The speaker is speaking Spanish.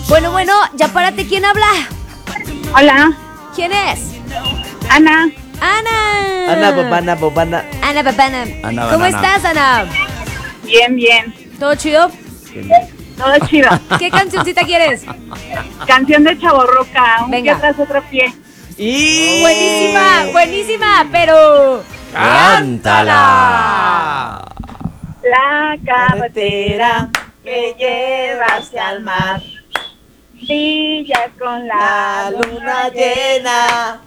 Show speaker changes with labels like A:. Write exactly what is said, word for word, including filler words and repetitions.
A: Bueno, bueno, ya párate. ¿Quién habla?
B: Hola.
A: ¿Quién es?
B: Ana.
A: Ana.
C: Ana Bobana, Bobana.
A: Ana Babana.
C: Ana
A: ¿Cómo
C: Banana.
A: estás, Ana?
B: Bien, bien.
A: ¿Todo chido?
B: Todo chido.
A: ¿Qué cancioncita quieres?
B: Canción de Chavorruca. Un
A: Venga.
B: pie tras otro pie.
C: Y...
A: Buenísima, buenísima, pero...
C: ¡Cántala!
B: La carretera que lleva hacia el mar brilla con la
C: La luna llena.